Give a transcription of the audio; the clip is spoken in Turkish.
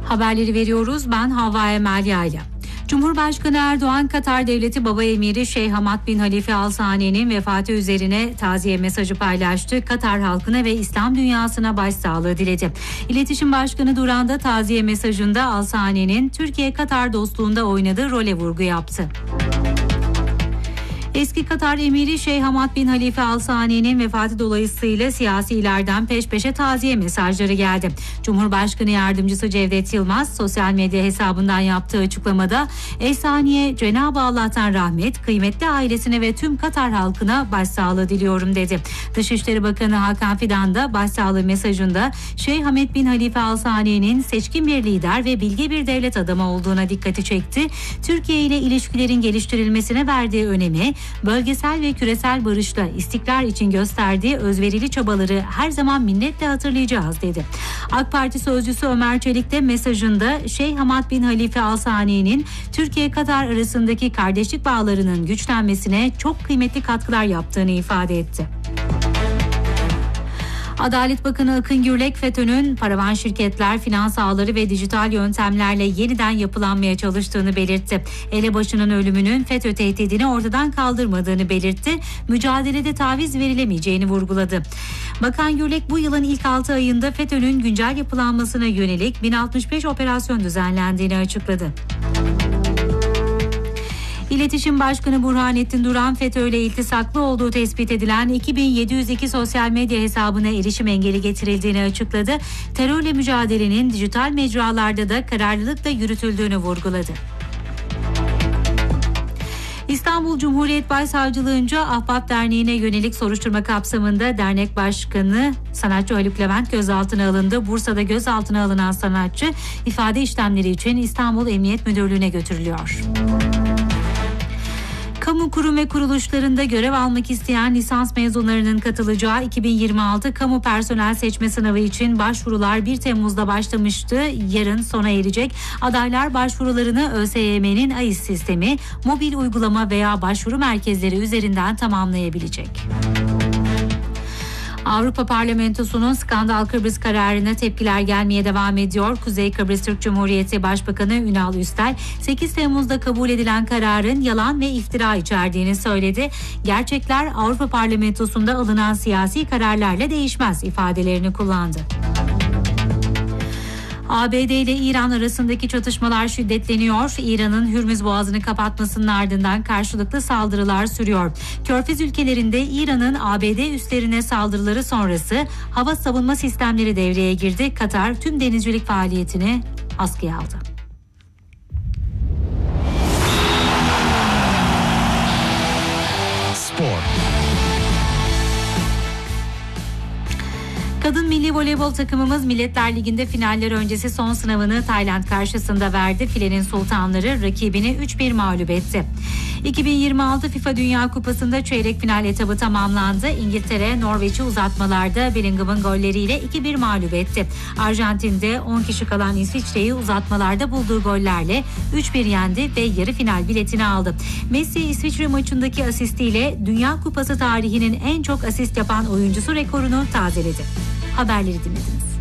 Haberleri veriyoruz. Ben Havva Emel Yayla. Cumhurbaşkanı Erdoğan, Katar Devleti Baba Emiri Şeyh Hamad bin Halife Al Sani'nin vefatı üzerine taziye mesajı paylaştı. Katar halkına ve İslam dünyasına başsağlığı diledi. İletişim Başkanı Duran da taziye mesajında Al Sani'nin Türkiye-Katar dostluğunda oynadığı role vurgu yaptı. Eski Katar Emiri Şeyh Hamad bin Halife Al Sani'nin vefatı dolayısıyla siyasilerden peş peşe taziye mesajları geldi. Cumhurbaşkanı Yardımcısı Cevdet Yılmaz sosyal medya hesabından yaptığı açıklamada El Sani'ye Cenab-ı Allah'tan rahmet, kıymetli ailesine ve tüm Katar halkına başsağlığı diliyorum dedi. Dışişleri Bakanı Hakan Fidan da başsağlığı mesajında Şeyh Hamad bin Halife Al Sani'nin seçkin bir lider ve bilge bir devlet adamı olduğuna dikkati çekti. Türkiye ile ilişkilerin geliştirilmesine verdiği önemi, bölgesel ve küresel barışla istikrar için gösterdiği özverili çabaları her zaman minnetle hatırlayacağız dedi. AK Parti sözcüsü Ömer Çelik de mesajında Şeyh Hamad bin Halife Al Sani'nin Türkiye-Katar arasındaki kardeşlik bağlarının güçlenmesine çok kıymetli katkılar yaptığını ifade etti. Adalet Bakanı Akın Gürlek, FETÖ'nün paravan şirketler, finans ağları ve dijital yöntemlerle yeniden yapılanmaya çalıştığını belirtti. Elebaşı'nın ölümünün FETÖ tehdidini ortadan kaldırmadığını belirtti. Mücadelede taviz verilemeyeceğini vurguladı. Bakan Gürlek, bu yılın ilk 6 ayında FETÖ'nün güncel yapılanmasına yönelik 1065 operasyon düzenlendiğini açıkladı. İletişim Başkanı Burhanettin Duran, FETÖ ile iltisaklı olduğu tespit edilen 2702 sosyal medya hesabına erişim engeli getirildiğini açıkladı. Terörle mücadelenin dijital mecralarda da kararlılıkla yürütüldüğünü vurguladı. İstanbul Cumhuriyet Başsavcılığınca Ahbap Derneği'ne yönelik soruşturma kapsamında dernek başkanı sanatçı Haluk Levent gözaltına alındı. Bursa'da gözaltına alınan sanatçı ifade işlemleri için İstanbul Emniyet Müdürlüğü'ne götürülüyor. Kamu kurum ve kuruluşlarında görev almak isteyen lisans mezunlarının katılacağı 2026 kamu personel seçme sınavı için başvurular 1 Temmuz'da başlamıştı. Yarın sona erecek. Adaylar başvurularını ÖSYM'nin AİS sistemi, mobil uygulama veya başvuru merkezleri üzerinden tamamlayabilecek. Avrupa Parlamentosu'nun skandal Kıbrıs kararına tepkiler gelmeye devam ediyor. Kuzey Kıbrıs Türk Cumhuriyeti Başbakanı Ünal Üstel, 8 Temmuz'da kabul edilen kararın yalan ve iftira içerdiğini söyledi. Gerçekler Avrupa Parlamentosu'nda alınan siyasi kararlarla değişmez ifadelerini kullandı. ABD ile İran arasındaki çatışmalar şiddetleniyor. İran'ın Hürmüz Boğazı'nı kapatmasının ardından karşılıklı saldırılar sürüyor. Körfez ülkelerinde İran'ın ABD üslerine saldırıları sonrası hava savunma sistemleri devreye girdi. Katar tüm denizcilik faaliyetini askıya aldı. Spor. Kadın milli voleybol takımımız Milletler Ligi'nde finaller öncesi son sınavını Tayland karşısında verdi. Filenin sultanları rakibini 3-1 mağlup etti. 2026 FIFA Dünya Kupası'nda çeyrek final etabı tamamlandı. İngiltere, Norveç'i uzatmalarda Bellingham'ın golleriyle 2-1 mağlup etti. Arjantin'de 10 kişi kalan İsviçre'yi uzatmalarda bulduğu gollerle 3-1 yendi ve yarı final biletini aldı. Messi, İsviçre maçındaki asistiyle Dünya Kupası tarihinin en çok asist yapan oyuncusu rekorunu tazeledi. Haberleri dinlediniz.